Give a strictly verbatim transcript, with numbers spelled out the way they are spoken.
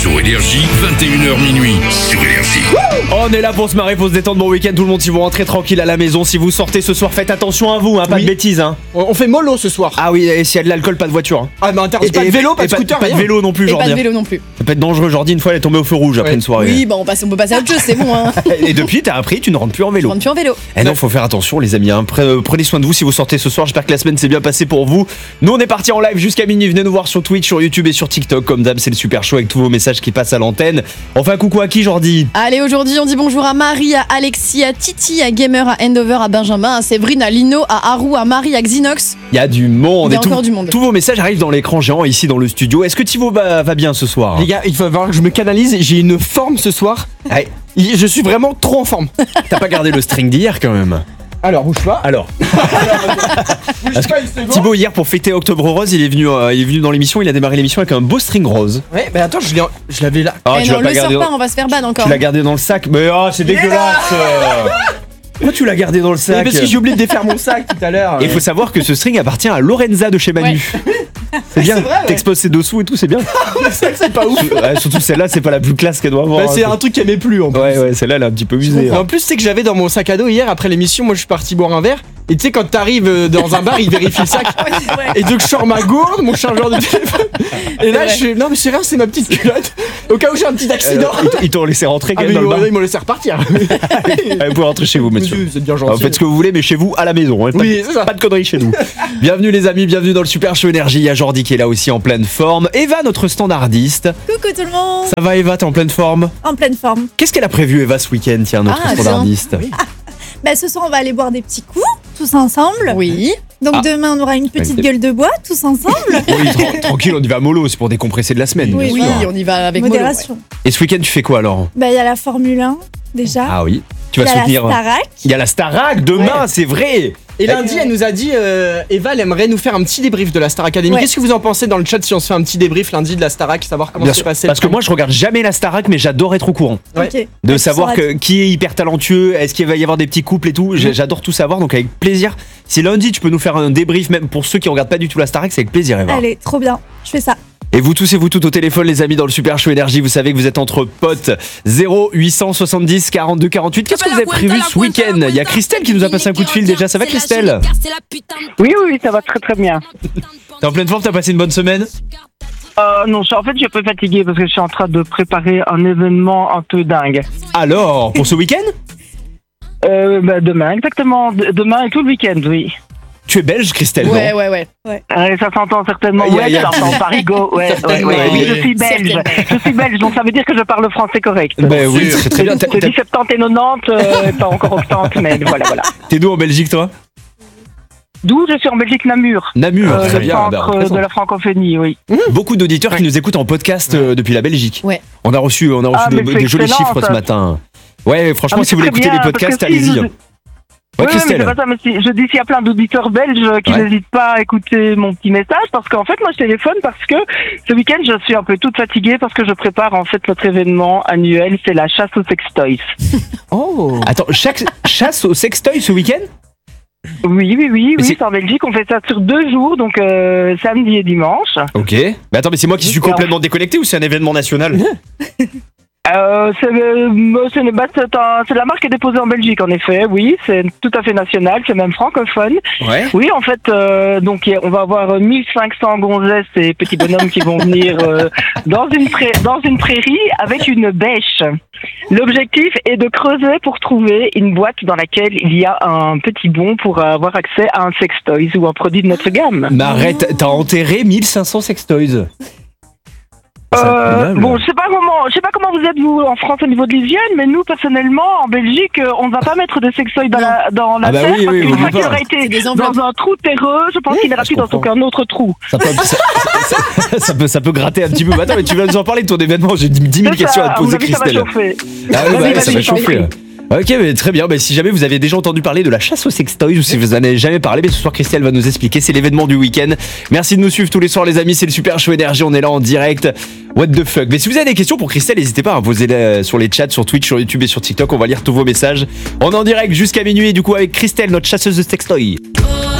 sur Énergie, vingt et une heures minuit sur Énergie. On est là pour se marrer, pour se détendre. Bon week-end, tout le monde, si vous rentrez tranquille à la maison, si vous sortez ce soir, faites attention à vous, hein, pas Oui. de bêtises. Hein. On fait mollo ce soir. Ah oui, et s'il y a de l'alcool, pas de voiture. Hein. Ah mais interdit pas de vélo, pas de scooter, pas de rien. vélo non plus, Et pas Jordi. de vélo non plus. Ça peut être dangereux. Jordi, une fois, elle est tombée au feu rouge après Ouais. une soirée. Oui, bah on, passe, on peut passer à autre chose, c'est bon. Hein. Et depuis, t'as appris, tu ne rentres plus en Je vélo. rentre plus en vélo. Eh non, faut faire attention, les amis. Hein. Pre- euh, Prenez soin de vous si vous sortez ce soir. J'espère que la semaine s'est bien passée pour vous. Nous, on est parti en live jusqu'à minuit. Venez nous voir sur Twitch, sur YouTube et sur TikTok. Comme d'hab, c'est le super show avec tous vos messages qui passent à l'antenne. On fait un coucou à qui, Jordi? Allez, aujourd'hui, on dit bonjour à Marie, à Alexis, à Titi, à Gamer, à Endover, à Benjamin, à Séverine, à Lino, à Haru, à Marie, à Xinox. Il y a du monde. Il y a et tout- encore du monde. Tous vos messages arrivent dans l'écran géant ici dans le studio. Est-ce que Thibaut va, va bien ce soir? Les gars, il va falloir que je me canalise, j'ai une forme ce soir. Ouais. Je suis vraiment trop en forme. T'as pas gardé le string d'hier quand même? Alors, bouge pas. Alors, Bouge pas une seconde. Thibaut hier pour fêter Octobre Rose, il est venu, euh, il est venu dans l'émission, il a démarré l'émission avec un beau string rose. Ouais, bah attends, je l'ai- je l'avais là. Ah, Eh tu non, l'as le pas sors gardé pas, dans... on va se faire ban encore. Tu l'as gardé dans le sac? Mais oh, c'est dégueulasse. euh. Pourquoi tu l'as gardé dans le Mais sac? parce que j'ai oublié de défaire mon sac tout à l'heure. Et il faut savoir que ce string appartient à Lorenza de chez Manu. C'est bien, C'est vrai, ouais. t'exposes ses dessous et tout, c'est bien. c'est pas ouf. Ouais, surtout celle-là, c'est pas la plus classe qu'elle doit avoir. Bah, c'est un truc qui m'aait plu en plus. Ouais, ouais, celle-là, elle est un petit peu usée. Et en plus, c'est que j'avais dans mon sac à dos hier après l'émission, moi je suis parti boire un verre. Et tu sais, quand t'arrives euh, dans un bar, ils vérifient le sac. Et donc je sors ma gourde, mon chargeur de téléphone. Et là, vrai. je suis. Non, mais c'est rien, c'est ma petite culotte. Au cas où j'ai un petit accident. Euh, ils t- ils t'ont laissé rentrer quand Ah, même mais dans le bar. ils m'ont laissé repartir. Allez, vous pouvez rentrer chez vous, monsieur. Monsieur, c'est bien Alors, gentil. faites ce que vous voulez, mais chez vous, à la maison. Hein. Pas, Oui, c'est ça. pas de conneries chez nous. Bienvenue les amis, bienvenue dans le Super Show Énergie. Il y a Jordi qui est là aussi en pleine forme. Eva, notre standardiste. Coucou tout le monde, Ça va Eva, t'es en pleine forme? en pleine forme. Qu'est-ce qu'elle a prévu Eva ce week-end, tiens, notre Ah, standardiste? Bah, ce soir, on va aller boire des petits coups, tous ensemble. Oui. Donc Ah. demain, on aura une petite Ouais. gueule de bois, tous ensemble. Oui, tra- tranquille, on y va mollo, c'est pour décompresser de la semaine. Oui, bien Oui, sûr. on y va avec mollo, Modération. Et ce week-end, tu fais quoi alors? Bah, il y a la Formule un, déjà. Ah oui, tu Il vas y a soutenir. la Starac. Il y a la Starac demain, Ouais. c'est vrai. Et lundi, elle nous a dit, euh, Eva, elle aimerait nous faire un petit débrief de la Star Academy. Ouais. Qu'est-ce que vous en pensez dans le chat si on se fait un petit débrief lundi de la Starac, savoir comment Bien s'est sûr, passé parce que moi je regarde jamais la Starac, mais j'adore être au courant. Ouais. Ok. De Bah, tu savoir sauras que, qui est hyper talentueux, est-ce qu'il va y avoir des petits couples et tout. J'ai- J'adore tout savoir, donc avec plaisir. Si lundi tu peux nous faire un débrief, même pour ceux qui regardent pas du tout la Starac, c'est avec plaisir, Eva. Allez, trop bien. Je fais ça. Et vous tous et vous toutes au téléphone, les amis, dans le Super Show Énergie, vous savez que vous êtes entre potes. zéro huit cent soixante-dix quarante-deux quarante-huit. Qu'est-ce que vous avez prévu ce week-end? Il y a Christelle qui nous a passé un coup de fil déjà. Ça va, Christelle? Oui, oui, oui, ça va très très bien. T'es en pleine forme? T'as passé une bonne semaine? Euh, non, je suis- en fait, je suis un peu fatigué parce que je suis en train de préparer un événement un peu dingue. Alors, pour ce week-end? Euh, bah, demain, exactement. D- demain et tout le week-end, oui. Tu es belge, Christelle? Ouais, non ouais, ouais. Euh, ça s'entend certainement. Il y a- Ouais, il y a- ça s'entend. Parigo. Ouais, ouais, ouais, Certainement, oui, oui. je suis belge. Je suis belge, donc ça veut dire que je parle français correct. Ben oui, c'est très bien. T'as- Je t'as- dis septante et quatre-vingt-dix, euh, pas encore octante, mais voilà, voilà. T'es d'où en Belgique, toi? D'où je suis en Belgique, Namur. Namur, Euh, très le bien. bah, centre représente. de la francophonie, oui. Beaucoup d'auditeurs qui nous écoutent en podcast euh, depuis la Belgique. Ouais. On a reçu, on a reçu Ah, de- mais c'est des jolis excellent, chiffres ce ça. matin. Ouais, franchement, Ah, mais si vous voulez c'est écouter très les bien, podcasts, parce que si allez-y. je- Ouais, Oui, oui, mais Christelle. c'est pas ça, mais si- je dis s'il y a plein d'auditeurs belges qui Ouais. n'hésitent pas à écouter mon petit message, parce qu'en fait, moi, je téléphone parce que ce week-end, je suis un peu toute fatiguée parce que je prépare en fait notre événement annuel, c'est la chasse aux sextoys. Oh. Attends, chaque chasse au sextoy ce week-end? Oui, oui, oui, Mais oui, c'est- c'est en Belgique, on fait ça sur deux jours, donc euh, samedi et dimanche. Ok. Mais attends, mais c'est moi qui suis Alors- complètement déconnecté ou c'est un événement national? Euh, c'est, euh, c'est, bah, c'est, un- c'est la marque est déposée en Belgique, en effet, oui, c'est tout à fait national, c'est même francophone. Ouais. Oui, en fait, euh, donc y a- on va avoir mille cinq cents gonzesses et petits bonhommes qui vont venir euh, dans, une pra- dans une prairie avec une bêche. L'objectif est de creuser pour trouver une boîte dans laquelle il y a un petit bon pour avoir accès à un sextoys ou un produit de notre gamme. Mais arrête, t'as enterré mille cinq cents sextoys. C'est Euh, incroyable. bon, je sais pas comment, je sais pas comment vous êtes vous en France au niveau de l'hygiène, mais nous personnellement en Belgique, euh, on ne va pas mettre de sextoy dans la dans la Ah bah terre oui, parce oui, qu'une oui, fois oui, qu'il pas. aura C'est été des enveloppes. dans un trou terreux, je pense qu'il ira je plus dans comprends. aucun autre trou. Ça peut, ça, ça- ça- ça peut, ça peut gratter un petit peu. Mais attends, mais tu vas nous en parler de ton événement. J'ai dix mille C'est questions ça, à te à mon poser, avis, ça va Christelle. chauffer. Ah oui, bah, Vas-y, ouais, vas-y, ça va je t'en chauffer. prie. Ok, mais très bien. Mais si jamais vous avez déjà entendu parler de la chasse aux sextoys ou si vous en avez jamais parlé, mais ce soir Christelle va nous expliquer. C'est l'événement du week-end. Merci de nous suivre tous les soirs, les amis. C'est le Super Show Énergie. On est là en direct. What the fuck. Mais si vous avez des questions pour Christelle, n'hésitez pas à poser les sur les chats, sur Twitch, sur YouTube et sur TikTok. On va lire tous vos messages. On est en direct jusqu'à minuit. Du coup, avec Christelle, notre chasseuse de sextoys.